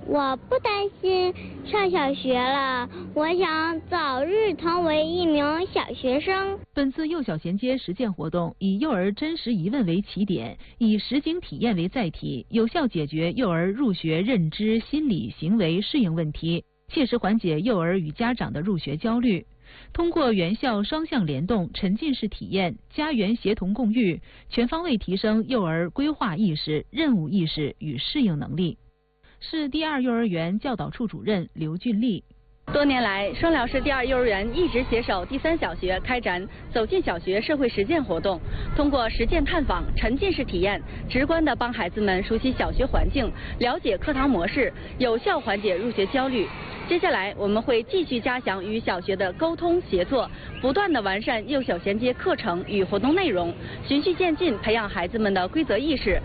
我不担心上小学了，我想早日成为一名小学生。 本次幼小衔接实践活动以幼儿真实疑问为起点，以实景体验为载体，有效解决幼儿入学认知、心理、行为适应问题，切实缓解幼儿与家长的入学焦虑。通过园校双向联动、沉浸式体验、家园协同共育，全方位提升幼儿规划意识、任务意识与适应能力。市第二幼儿园教导处主任刘俊丽。 多年来，双辽市第二幼儿园一直携手第三小学开展走进小学社会实践活动，通过实践探访、沉浸式体验，直观地帮孩子们熟悉小学环境，了解课堂模式，有效缓解入学焦虑。接下来，我们会继续加强与小学的沟通协作，不断地完善幼小衔接课程与活动内容，循序渐进培养孩子们的规则意识，